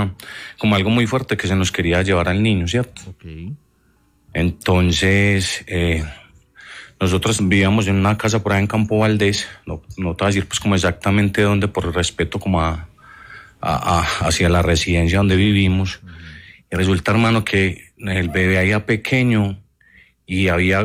era como algo muy fuerte que se nos quería llevar al niño, ¿cierto? Okay. Entonces, nosotros vivíamos en una casa por ahí en Campo Valdés, no te voy a decir pues como exactamente dónde, por respeto como hacia la residencia donde vivimos. Y resulta, hermano, que el bebé había pequeño y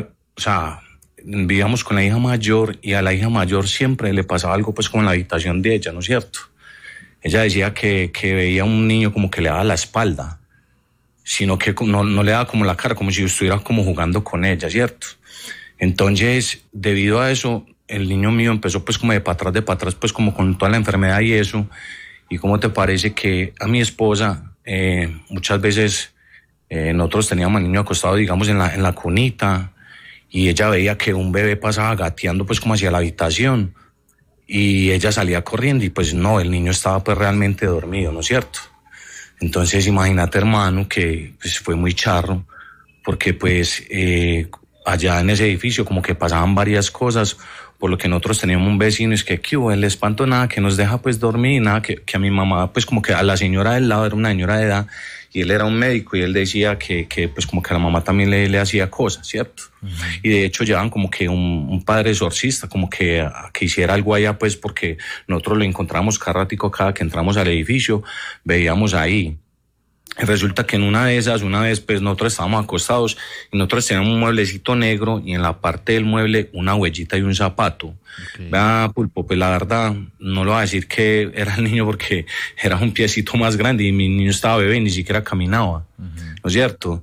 vivíamos con la hija mayor, y a la hija mayor siempre le pasaba algo pues como en la habitación de ella, ¿no es cierto? Ella decía que veía a un niño como que le daba la espalda, sino que no le daba como la cara, como si estuviera como jugando con ella, ¿cierto? Entonces, debido a eso, el niño mío empezó pues como de para atrás, pues como con toda la enfermedad y eso. ¿Y cómo te parece que a mi esposa muchas veces nosotros teníamos al niño acostado, digamos, en la cunita, y ella veía que un bebé pasaba gateando pues como hacia la habitación, y ella salía corriendo y pues no, el niño estaba pues realmente dormido, ¿no es cierto? Entonces imagínate, hermano, que pues fue muy charro, porque pues allá en ese edificio como que pasaban varias cosas, por lo que nosotros teníamos un vecino, es que el espanto nada, que nos deja pues dormir, nada, que a mi mamá, pues como que a la señora del lado era una señora de edad, y él era un médico, y él decía que pues como que a la mamá también le hacía cosas, ¿cierto? Uh-huh. Y de hecho llevaban como que un padre exorcista, como que hiciera algo allá, pues porque nosotros lo encontramos cada ratico, cada que entramos al edificio, veíamos ahí. Resulta que en una vez pues nosotros estábamos acostados y nosotros teníamos un mueblecito negro, y en la parte del mueble una huellita y un zapato. Okay. Vea, Pulpo, pues la verdad no lo voy a decir que era el niño, porque era un piecito más grande y mi niño estaba bebé, ni siquiera caminaba, uh-huh. ¿No es cierto?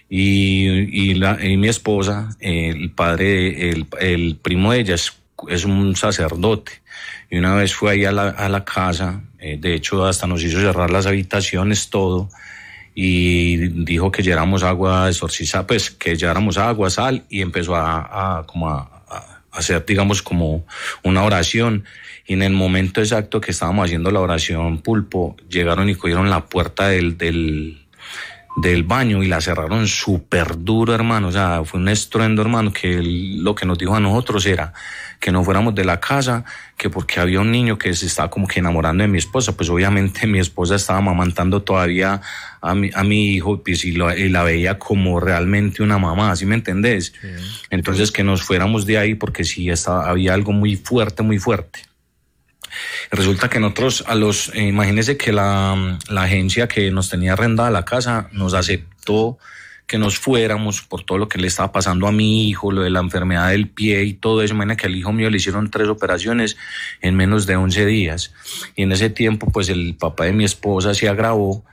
Y mi esposa, el padre, el primo de ella es un sacerdote, y una vez fue ahí a la casa, de hecho hasta nos hizo cerrar las habitaciones, todo, y dijo que lleváramos agua exorcizada, pues que lleváramos agua, sal, y empezó a hacer, digamos, como una oración. Y en el momento exacto que estábamos haciendo la oración, Pulpo, llegaron y cogieron la puerta del baño y la cerraron súper duro, hermano. O sea, fue un estruendo, hermano, que lo que nos dijo a nosotros era que no fuéramos de la casa, que porque había un niño que se estaba como que enamorando de mi esposa. Pues obviamente mi esposa estaba amamantando todavía a mi hijo, pues, y la veía como realmente una mamá, ¿sí me entendés? Sí. Entonces que nos fuéramos de ahí, porque sí había algo muy fuerte, muy fuerte. Resulta que nosotros imagínense que la agencia que nos tenía arrendada la casa nos aceptó que nos fuéramos por todo lo que le estaba pasando a mi hijo, lo de la enfermedad del pie y todo eso. Imagínate que al hijo mío le hicieron 3 operaciones en menos de 11 días. Y en ese tiempo, pues el papá de mi esposa se agravó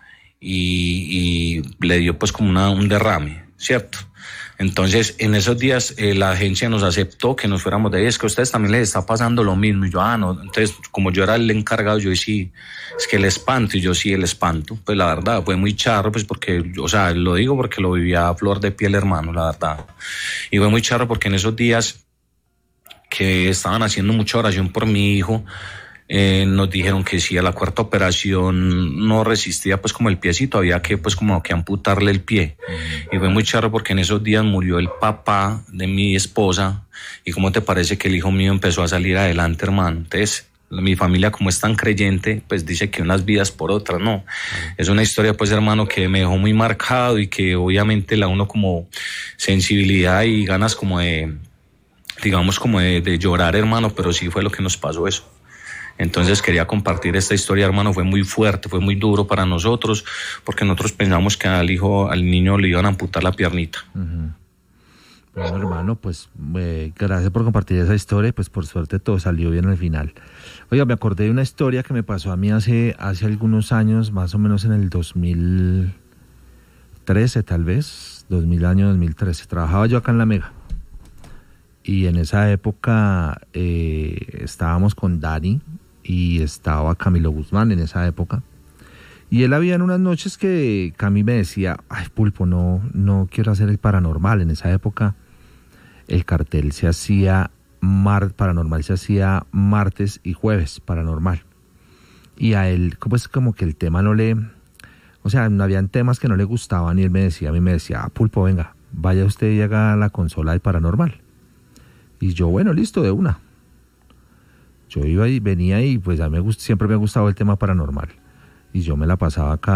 y le dio pues como un derrame, ¿cierto? Entonces, en esos días la agencia nos aceptó que nos fuéramos de ahí. Es que a ustedes también les está pasando lo mismo. Y yo, no. Entonces, como yo era el encargado, yo sí, es que el espanto. Y yo, sí, el espanto. Pues la verdad, fue muy charro, pues porque, o sea, lo digo porque lo vivía a flor de piel, hermano, la verdad. Y fue muy charro porque en esos días que estaban haciendo mucha oración por mi hijo, nos dijeron que si a la 4ª operación no resistía pues como el piecito, había que pues como que amputarle el pie. Y fue muy charro porque en esos días murió el papá de mi esposa, y cómo te parece que el hijo mío empezó a salir adelante, hermano. Entonces mi familia, como es tan creyente, pues dice que unas vidas por otras, ¿no? Es una historia, pues, hermano, que me dejó muy marcado, y que obviamente la uno como sensibilidad y ganas como de, digamos, como de llorar, hermano, pero sí fue lo que nos pasó eso. Entonces quería compartir esta historia, hermano. Fue muy fuerte, fue muy duro para nosotros, porque nosotros pensamos que al niño le iban a amputar la piernita. Uh-huh. Bueno, hermano, pues gracias por compartir esa historia. Pues por suerte todo salió bien al final. Oiga, me acordé de una historia que me pasó a mí hace algunos años, más o menos en el 2013 tal vez, 2013. Trabajaba yo acá en La Mega. Y en esa época estábamos con Dani, y estaba Camilo Guzmán en esa época. Y él había en unas noches que Cami me decía, ay, Pulpo, no quiero hacer el paranormal. En esa época el cartel se hacía, paranormal se hacía martes y jueves, paranormal. Y a él, pues como que el tema no habían temas que no le gustaban, y a mí me decía, Pulpo, venga, vaya usted y haga la consola de paranormal. Y yo, bueno, listo, de una. Yo iba y venía, y pues siempre me ha gustado el tema paranormal. Y yo me la pasaba acá